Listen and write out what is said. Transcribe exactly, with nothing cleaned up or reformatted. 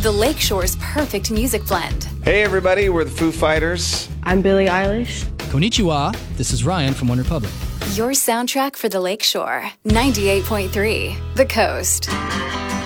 the Lakeshore's perfect music blend. Hey everybody, we're the Foo Fighters. I'm Billie Eilish. Konnichiwa, this is Ryan from OneRepublic. Your soundtrack for the Lakeshore. ninety-eight point three, The Coast.